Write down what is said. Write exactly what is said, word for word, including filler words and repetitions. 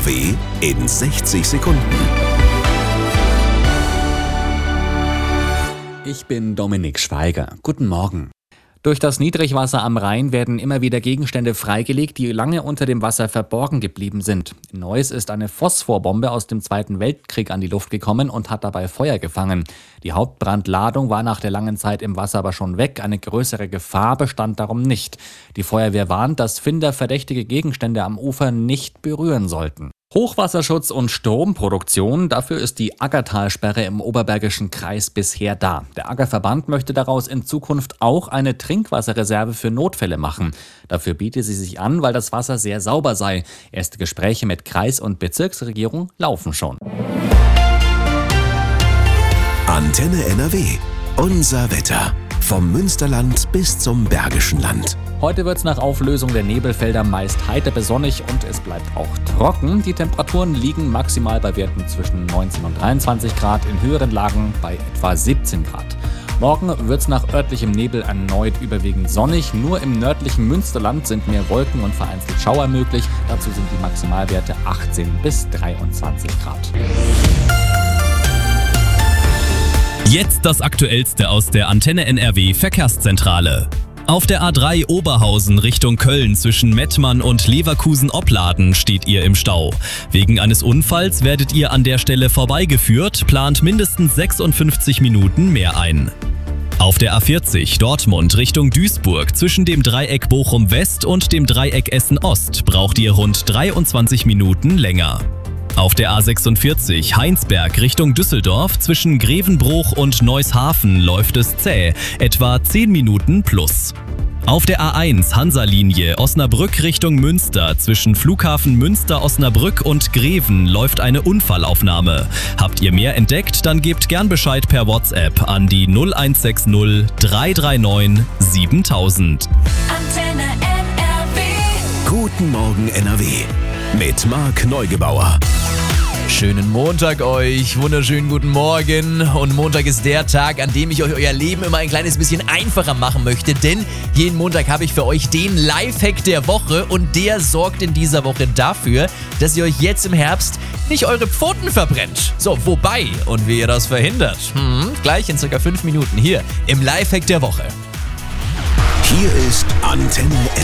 N R W in sechzig Sekunden. Ich bin Dominik Schweiger. Guten Morgen. Durch das Niedrigwasser am Rhein werden immer wieder Gegenstände freigelegt, die lange unter dem Wasser verborgen geblieben sind. In Neuss ist eine Phosphorbombe aus dem Zweiten Weltkrieg an die Luft gekommen und hat dabei Feuer gefangen. Die Hauptbrandladung war nach der langen Zeit im Wasser aber schon weg. Eine größere Gefahr bestand darum nicht. Die Feuerwehr warnt, dass Finder verdächtige Gegenstände am Ufer nicht berühren sollten. Hochwasserschutz und Stromproduktion, dafür ist die Aggertalsperre im Oberbergischen Kreis bisher da. Der Aggerverband möchte daraus in Zukunft auch eine Trinkwasserreserve für Notfälle machen. Dafür biete sie sich an, weil das Wasser sehr sauber sei. Erste Gespräche mit Kreis- und Bezirksregierung laufen schon. Antenne N R W. Unser Wetter. Vom Münsterland bis zum Bergischen Land. Heute wird es nach Auflösung der Nebelfelder meist heiter bis sonnig und es bleibt auch trocken. Die Temperaturen liegen maximal bei Werten zwischen neunzehn und dreiundzwanzig Grad, in höheren Lagen bei etwa siebzehn Grad. Morgen wird es nach örtlichem Nebel erneut überwiegend sonnig. Nur im nördlichen Münsterland sind mehr Wolken und vereinzelt Schauer möglich. Dazu sind die Maximalwerte achtzehn bis dreiundzwanzig Grad. Jetzt das Aktuellste aus der Antenne N R W Verkehrszentrale. Auf der A drei Oberhausen Richtung Köln zwischen Mettmann und Leverkusen-Opladen steht ihr im Stau. Wegen eines Unfalls werdet ihr an der Stelle vorbeigeführt, plant mindestens sechsundfünfzig Minuten mehr ein. Auf der A vierzig Dortmund Richtung Duisburg zwischen dem Dreieck Bochum West und dem Dreieck Essen Ost braucht ihr rund dreiundzwanzig Minuten länger. Auf der A sechsundvierzig Heinsberg Richtung Düsseldorf zwischen Grevenbruch und Neushafen läuft es zäh, etwa zehn Minuten plus. Auf der A eins Hansa-Linie Osnabrück Richtung Münster zwischen Flughafen Münster-Osnabrück und Greven läuft eine Unfallaufnahme. Habt ihr mehr entdeckt, dann gebt gern Bescheid per WhatsApp an die null eins sechs null drei drei neun siebentausend. Antenne N R W. Guten Morgen N R W. Mit Marc Neugebauer. Schönen Montag euch, wunderschönen guten Morgen. Und Montag ist der Tag, an dem ich euch euer Leben immer ein kleines bisschen einfacher machen möchte. Denn jeden Montag habe ich für euch den Lifehack der Woche. Und der sorgt in dieser Woche dafür, dass ihr euch jetzt im Herbst nicht eure Pfoten verbrennt. So, wobei und wie ihr das verhindert? Hm, gleich in circa fünf Minuten hier im Lifehack der Woche. Hier ist Antenne N R W.